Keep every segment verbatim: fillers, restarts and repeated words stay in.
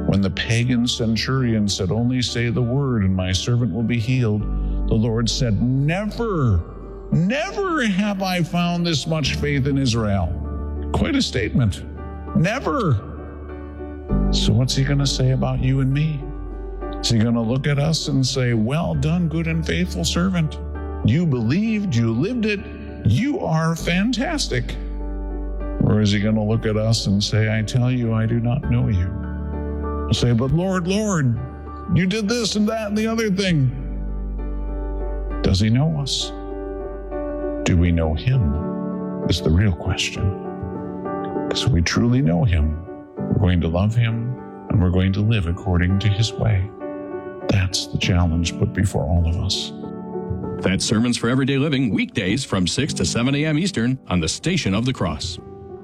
When the pagan centurion said, "Only say the word and my servant will be healed," the Lord said, "Never, never have I found this much faith in Israel." Quite a statement. Never. So what's he going to say about you and me? Is he going to look at us and say, "Well done, good and faithful servant. You believed, you lived it, you are fantastic"? Or is he going to look at us and say, "I tell you, I do not know you"? I'll say, "But Lord, Lord, you did this and that and the other thing." Does he know us? Do we know him? Is the real question. Because if we truly know him, we're going to love him and we're going to live according to his way. That's the challenge put before all of us. That's Sermons for Everyday Living, weekdays from six to seven a.m. Eastern on the Station of the Cross.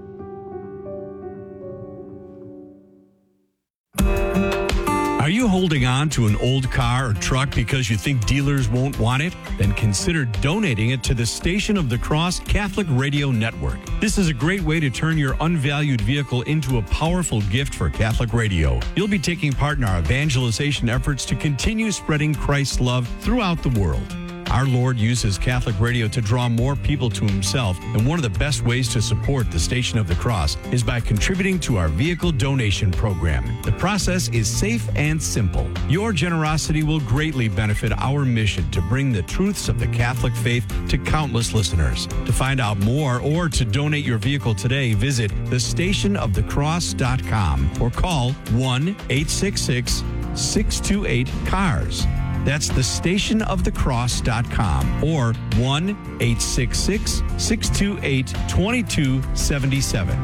Are you holding on to an old car or truck because you think dealers won't want it? Then consider donating it to the Station of the Cross Catholic Radio Network. This is a great way to turn your unvalued vehicle into a powerful gift for Catholic radio. You'll be taking part in our evangelization efforts to continue spreading Christ's love throughout the world. Our Lord uses Catholic radio to draw more people to himself, and one of the best ways to support the Station of the Cross is by contributing to our vehicle donation program. The process is safe and simple. Your generosity will greatly benefit our mission to bring the truths of the Catholic faith to countless listeners. To find out more or to donate your vehicle today, visit the station of the cross dot com or call one eight six six, six two eight, C A R S. That's the station of the cross dot com or one eight six six, six two eight, two two seven seven.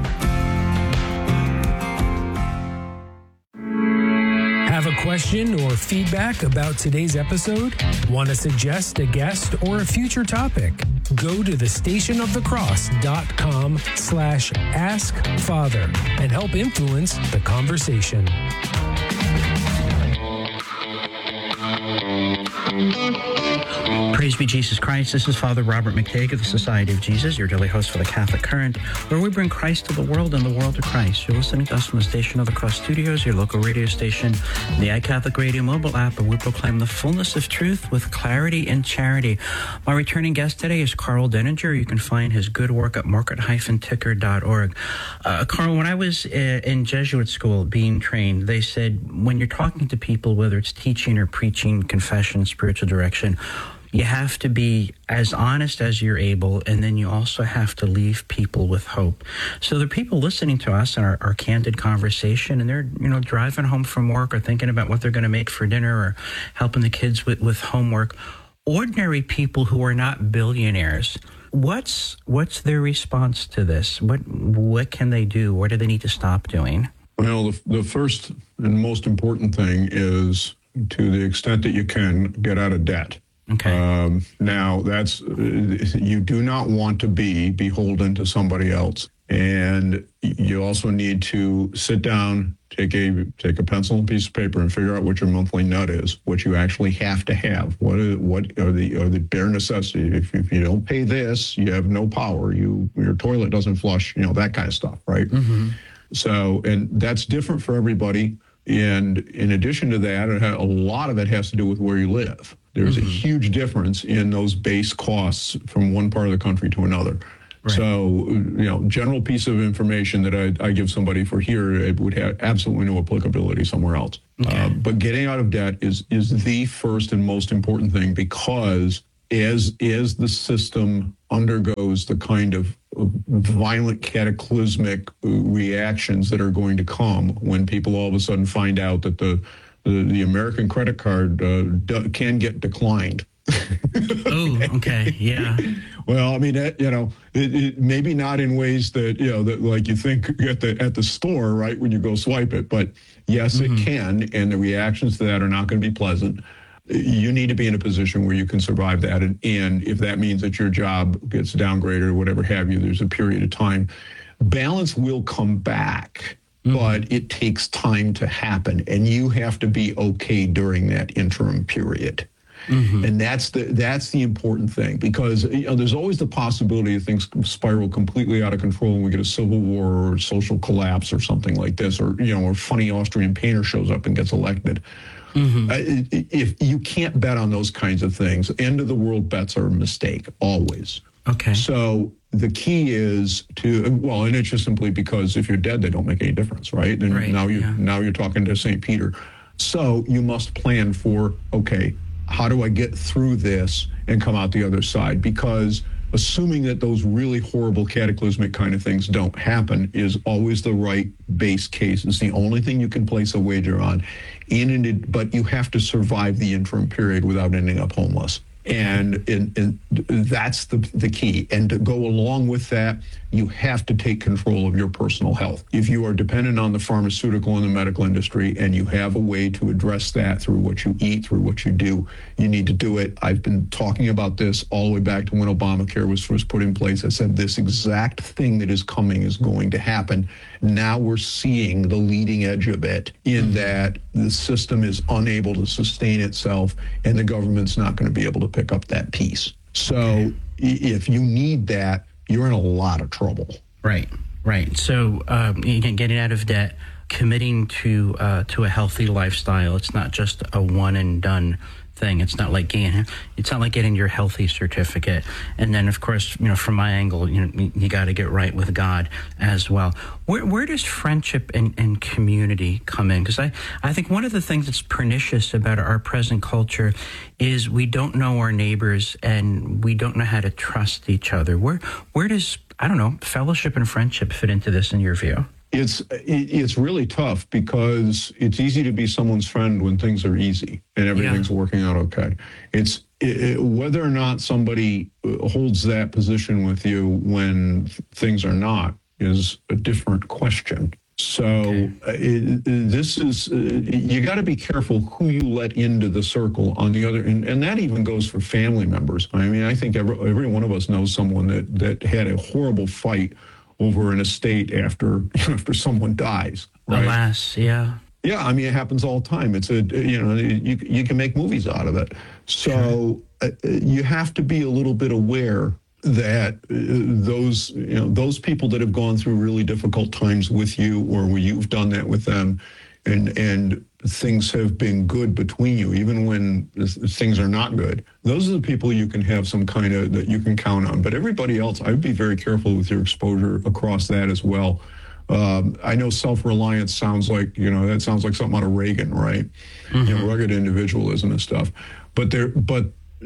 Have a question or feedback about today's episode? Want to suggest a guest or a future topic? Go to the station of the cross dot com slash ask father and help influence the conversation. Praise be Jesus Christ. This is Father Robert McTague of the Society of Jesus, your daily host for the Catholic Current, where we bring Christ to the world and the world to Christ. You're listening to us from the Station of the Cross Studios, your local radio station, the iCatholic Radio mobile app, where we proclaim the fullness of truth with clarity and charity. My returning guest today is Karl Denninger. You can find his good work at market dash ticker dot org. Uh, Karl, when I was uh, in Jesuit school being trained, they said when you're talking to people, whether it's teaching or preaching, confession, spiritual direction, you have to be as honest as you're able, and then you also have to leave people with hope. So there are people listening to us in our, our candid conversation, and they're, you know, driving home from work or thinking about what they're going to make for dinner or helping the kids with, with homework. Ordinary people who are not billionaires. What's what's their response to this? What what can they do? What do they need to stop doing? Well, the, the first and most important thing is, to the extent that you can, get out of debt. Okay. Um, now, that's uh, you do not want to be beholden to somebody else, and you also need to sit down, take a take a pencil and piece of paper, and figure out what your monthly nut is, what you actually have to have. What are, what are the are the bare necessities? If, if you don't pay this, you have no power. You your toilet doesn't flush. You know, that kind of stuff, right? Mm-hmm. So, and that's different for everybody. And in addition to that, it ha- a lot of it has to do with where you live. There's mm-hmm. a huge difference in those base costs from one part of the country to another. Right. So, you know, general piece of information that I, I give somebody for here, it would have absolutely no applicability somewhere else. Okay. Uh, but getting out of debt is is the first and most important thing, because as as the system undergoes the kind of violent cataclysmic reactions that are going to come when people all of a sudden find out that the the, the American credit card uh, do, can get declined. Oh, okay, yeah. Well, I mean, you know, it, it, maybe not in ways that, you know, that like you think at the at the store, right, when you go swipe it. But yes, mm-hmm. it can, and the reactions to that are not going to be pleasant. You need to be in a position where you can survive that. And, and if that means that your job gets downgraded or whatever have you, there's a period of time. Balance will come back, mm-hmm. but it takes time to happen. And you have to be okay during that interim period. Mm-hmm. And that's the that's the important thing, because you know, there's always the possibility of things spiral completely out of control and we get a civil war or social collapse or something like this, or you know, or funny Austrian painter shows up and gets elected. Mm-hmm. Uh, if you can't bet on those kinds of things, end of the world bets are a mistake always. Okay. So the key is to, well, and it's just simply because if you're dead, they don't make any difference, right? And right, now you yeah. now you're talking to Saint Peter. So you must plan for, okay, how do I get through this and come out the other side? Because assuming that those really horrible cataclysmic kind of things don't happen is always the right base case. It's the only thing you can place a wager on. In it, but you have to survive the interim period without ending up homeless. And, and, and that's the, the key. And to go along with that, you have to take control of your personal health. If you are dependent on the pharmaceutical and the medical industry and you have a way to address that through what you eat, through what you do, you need to do it. I've been talking about this all the way back to when Obamacare was first put in place. I said this exact thing that is coming is going to happen. Now we're seeing the leading edge of it in that the system is unable to sustain itself and the government's not going to be able to pick up that piece. So if you need that, you're in a lot of trouble. Right, right. So um, you can getting out of debt, committing to uh, to a healthy lifestyle. It's not just a one and done thing. It's not like getting, it's not like getting your healthy certificate. And then, of course, you know, from my angle, you know, you, you got to get right with God as well. Where, where does friendship and, and community come in? Because I, I think one of the things that's pernicious about our present culture is we don't know our neighbors and we don't know how to trust each other. Where, where does, I don't know, fellowship and friendship fit into this in your view? It's it's really tough because it's easy to be someone's friend when things are easy and everything's yeah. working out okay. It's it, it, whether or not somebody holds that position with you when things are not is a different question. So okay. it, it, this is uh, you got to be careful who you let into the circle. On the other, and, and that even goes for family members. I mean, I think every, every one of us knows someone that that had a horrible fight over an estate after after someone dies. Right? Alas, yeah. Yeah, I mean, it happens all the time. It's a, you know, you you can make movies out of it. So uh, you have to be a little bit aware that uh, those, you know, those people that have gone through really difficult times with you, or where you've done that with them, and and things have been good between you, even when things are not good. Those are the people you can have some kind of, that you can count on. But everybody else, I would be very careful with your exposure across that as well. Um, I know self-reliance sounds like, you know, that sounds like something out of Reagan, right? Mm-hmm. You know, rugged individualism and stuff. But there, but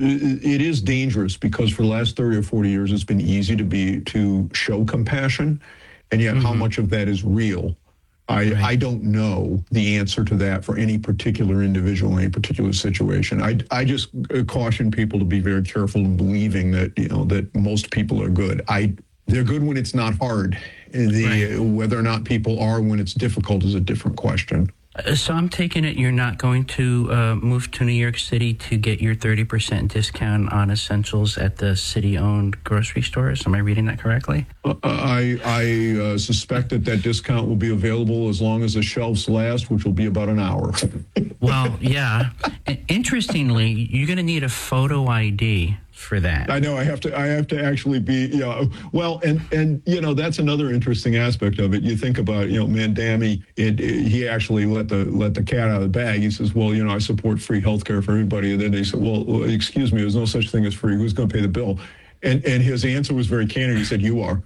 it is dangerous because for the last thirty or forty years, it's been easy to be, to show compassion. And yet mm-hmm. how much of that is real? I, right. I don't know the answer to that for any particular individual, any particular situation. I, I just caution people to be very careful in believing that, you know, that most people are good. I They're good when it's not hard. The, right. Whether or not people are when it's difficult is a different question. So I'm taking it you're not going to uh, move to New York City to get your thirty percent discount on essentials at the city-owned grocery stores. Am I reading that correctly? Uh, I, I uh, suspect that that discount will be available as long as the shelves last, which will be about an hour. Well, yeah. Interestingly, you're going to need a photo I D for that. I know I have to I have to actually be, you know, well, and, and you know, that's another interesting aspect of it. You think about, you know, Mandami, it, it, he actually let the let the cat out of the bag. He says, well, you know, I support free health care for everybody. And then they said, well, excuse me, there's no such thing as free. Who's going to pay the bill? And and his answer was very candid. He said, you are.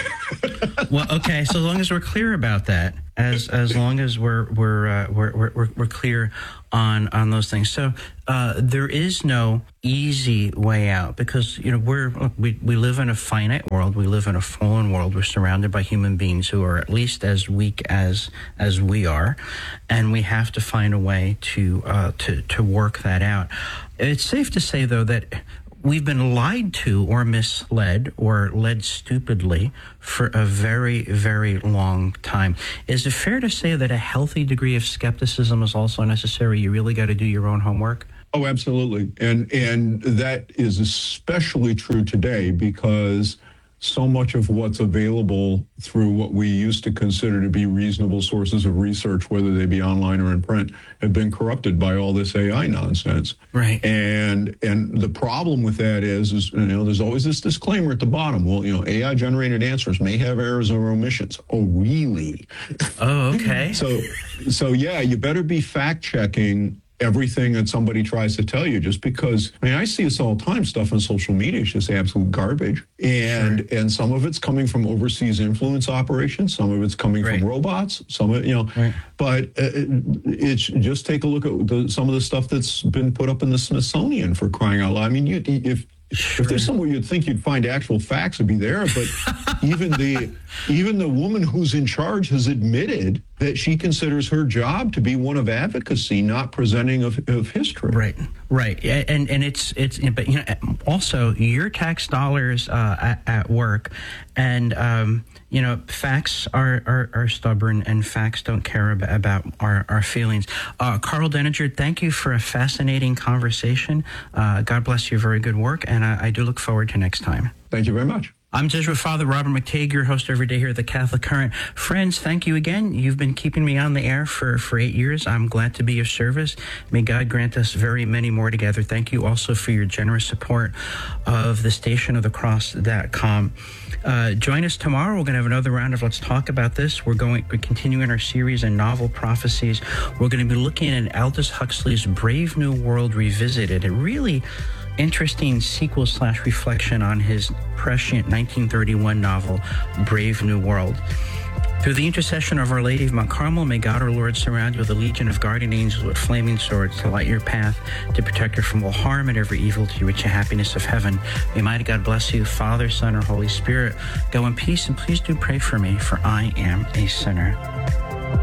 Well, okay, so as long as we're clear about that, as as long as we're we're uh, we're, we're we're clear on on those things. So uh, there is no easy way out because, you know, we're look, we we live in a finite world. We live in a fallen world. We're surrounded by human beings who are at least as weak as as we are, and we have to find a way to uh, to to work that out. It's safe to say, though, that we've been lied to or misled or led stupidly for a very, very long time. Is it fair to say that a healthy degree of skepticism is also necessary? You really got to do your own homework? Oh, absolutely. And and that is especially true today because so much of what's available through what we used to consider to be reasonable sources of research, whether they be online or in print, have been corrupted by all this A I nonsense. Right. And and the problem with that is, is you know, there's always this disclaimer at the bottom. Well, you know, A I generated answers may have errors or omissions. Oh, really? Oh, okay. So, so yeah, you better be fact checking everything that somebody tries to tell you, just because, I mean, I see this all the time, stuff on social media is just absolute garbage. And Sure. and some of it's coming from overseas influence operations, some of it's coming Right. from robots, some of it, you know, Right. but uh, it's just take a look at the, some of the stuff that's been put up in the Smithsonian, for crying out loud. I mean, you, if Sure. if there's somewhere you'd think you'd find actual facts, would be there, but even the even the woman who's in charge has admitted that she considers her job to be one of advocacy, not presenting of, of history. Right, right, and and it's it's but you know also your tax dollars uh, at, at work, and um, you know facts are, are are stubborn, and facts don't care about, about our our feelings. Uh, Karl Denninger, thank you for a fascinating conversation. Uh, God bless you. Very good work, and I, I do look forward to next time. Thank you very much. I'm Jesuit Father Robert McTague, your host every day here at the Catholic Current. Friends, thank you again. You've been keeping me on the air for, for eight years. I'm glad to be of service. May God grant us very many more together. Thank you also for your generous support of the station of the cross dot com. Uh, join us tomorrow. We're going to have another round of Let's Talk About This. We're going we're continuing our series in novel prophecies. We're going to be looking at Aldous Huxley's Brave New World Revisited. It really interesting sequel slash reflection on his prescient nineteen thirty-one novel, Brave New World. Through the intercession of Our Lady of Mount Carmel, may God our Lord surround you with a legion of guardian angels with flaming swords to light your path, to protect you from all harm and every evil, to reach the happiness of heaven. May mighty God bless you, Father, Son, or Holy Spirit. Go in peace, and please do pray for me, for I am a sinner.